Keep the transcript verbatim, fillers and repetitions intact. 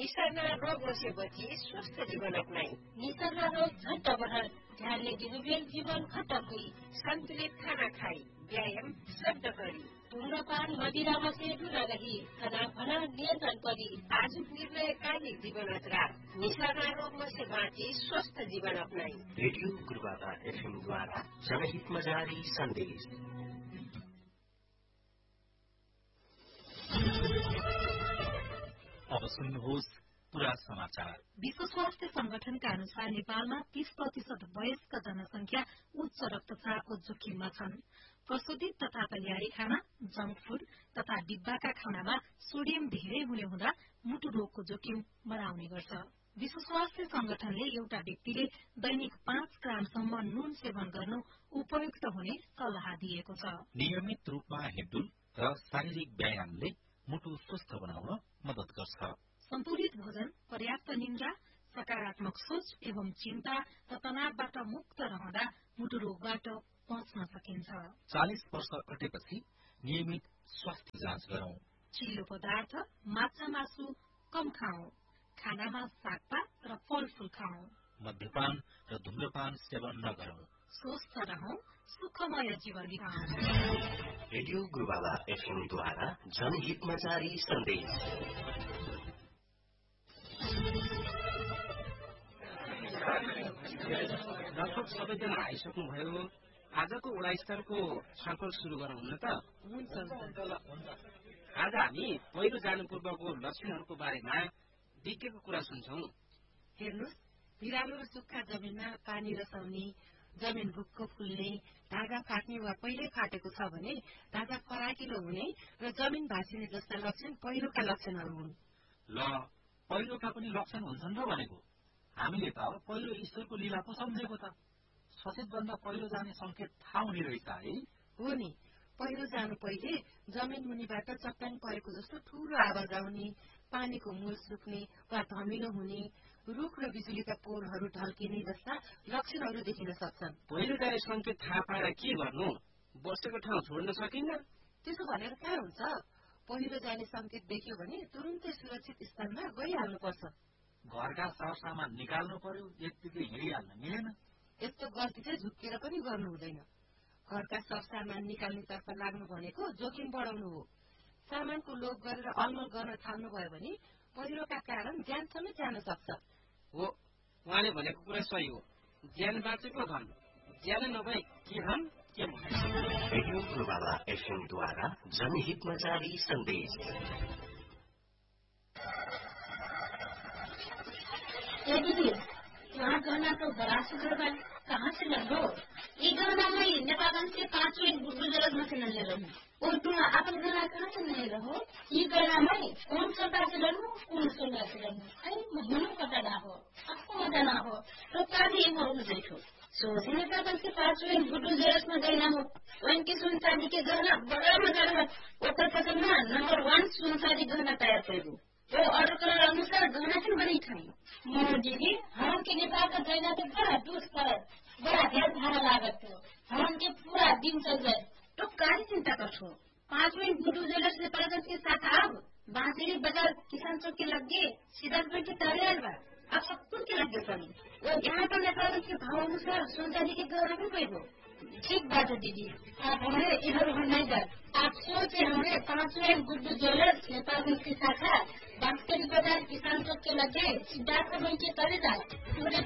निसर्ना रोग से बची स्वस्थ जीवन अपनाई। निसर्ना रोग झट्ट बढ़ ध्यानले दिनुभेल जीवन खत्तम हुई। संतुलित खाना खाई, व्यायाम शब्द करी, धूम्रपान मदिरामा से दूर रही, तनाव भला नियन्त्रण करी, आजुक निर्णय काली जीवन अजरा। निसर्ना रोग से बाँची स्वस्थ जीवन अपनाई। रेडियो गुरुबाबा एफएम द्वारा जनहितमा जारी सन्देश। अब सुन्नुहोस् पूरा समाचार। विश्व स्वास्थ्य संगठनका अनुसार नेपालमा तीस प्रतिशत वयस्क जनसंख्या उच्च रक्तचापको जोखिममा छन्। प्रशोधित तथा तयारी खाना, जंक फूड तथा डिब्बाका खानामा सोडियम धेरै हुने हुँदा मुटु रोगको जोखिम बढाउने गर्छ। विश्व स्वास्थ्य संगठनले एउटा व्यक्तिले दैनिक पाँच ग्रामसम्म नुन सेवन गर्नु उपयुक्त हुने सल्लाह दिएको छ। नियमित रूपमा हिँडडुल र शारीरिक व्यायामले मुटु स्वस्थ बनाउन मद्दत गर्छ। सन्तुलित भोजन, पर्याप्त निन्द्रा, सकारात्मक सोच एवं चिन्ता र तनावबाट मुक्त रहँदा मुटु रोगबाट बच्न सकिन्छ। चालीस वर्ष कटेपछि नियमित स्वास्थ्य जाँच गरौं। चिल्लो पदार्थ, माछा मासु कम खाऊ। खानामा सागपात र फलफूल खाऊ। मद्यपान र धूम्रपान सेवन नगरौं। स्वस्थ रहौं, सुखमय जीवन बिताउँ। रेडियो गुरुबाबा एफएम द्वारा जनहितमा जारी सन्देश। दर्शक सबैजना आइसक्नुभयो। आजको वडा स्तरको छलफल सुरु गरौँ न त। हुन्छ। आज हामी पहिरो जानु पूर्वको लक्षणहरूको बारेमा विज्ञको कुरा सुन्छौं। हेर्नुहोस्, बिरालो र सुक्खा जमिनमा पानी रसाउने, जमिन भुक्क फुल्ने, ढागा फाट्ने वा पहिल्यै फाटेको छ भने ढागा फराकिलो हुने र जमिन भाँसिने जस्ता लक्षण पहिरोका लक्षणहरू हुन्। ल, पहिरोका पनि लक्षण हुन्छन् र भनेको। हामीले त पहिरो ईश्वरको लीला पो सम्झेको त। सचेत भन्दा पहिरो जाने संकेत थाहा हुने रहेछ है। हो नि, पहिरो जानु पहिले जमिन मुनिबाट चट्टान परेको जस्तो ठूलो आवाज आउने, पानीको मूल सुक्ने वा धमिलो हुने, रुख र बिजुलीका पोलहरू ढल्किने जस्ता लक्षणहरू देखिन सक्छन्। पहिरो जाने संकेत थाहा पाएर के गर्नु? बसेको ठाउँ छोड्न सकिन्न? त्यसो भनेर कहाँ हुन्छ? पहिरो जाने संकेत देख्यो भने तुरुन्तै सुरक्षित स्थानमा गइहाल्नुपर्छ। घरका सरसामान निकाल्नु पर्यो, यतिकै हिँडिहाल्न मिलेन। यस्तो गल्ती चाहिँ झुक्केर पनि गर्नु हुँदैन। घरका सरसामान निकाल्नेतर्फ लाग्नु भनेको जोखिम बढाउनु हो। सामानको लोभ गरेर अलमल गर्न थाल्नुभयो भने पहिरोका कारण ज्यान समेत जान सक्छ। हो, उहाँले भनेको कुरा सही हो। ज्यान बाँचेको धन, ज्यान नभए के धन के भन्छ। रेडियो गुरुबाबा एफएम द्वारा जनहितमा जारी सन्देश। ए दीदी, यहाँ गहना तो बड़ा सुंदर है, कहाँ से ले लो? ये गहना मैं नेपाल से पाँच मिनट गुजरात में से न ले रही। और तुम अपन गहना कहाँ से ले रहो? ये गहना मैं कौन सोटा से लूँ, कौन सोटा से लूँ? अरे मुझे पता ना हो, आपको मजा ना हो, तो क्या भी हो देखो। सोचे नेपाल से पाँच मिनट गुजरात में गहना हो, उनकी सुन शादी के गहना बड़ा मजा रहा। उत्तर प्रदेश में नंबर वन सुन शादी गहना तैयार करूँ। वो ऑर्डर कर अनुसार गहना क्यों बनी खाई? मोर दीदी, हम के नेपाल का गहना तो बड़ा दूर पर बड़ा ढेर भाड़ा लागत हो। हम के पूरा दिन चल जाए तो काहे चिंता करछो? पाँच मिनट गुडू ज्वेलर्स से प्रगति के साथ आओ। बांसुरी बाजार किसान चौक के लगे सिद्धार्थपुर के तारियाल बा। अब सब कुछ के लगे सनी। वो यहाँ तो नेपाल के भाव अनुसार सोनचांदी के गहना भी पैगो। ठीक बात है दीदी, आप हमें इधर उधर नहीं कर। आप सोचे हमें पाँच मिनट गुड्डू ज्वेलर्स नेपाल की शाखा बांसुरी बाजार किसान चौक के लगे सिद्धार्थपुर के तारियाल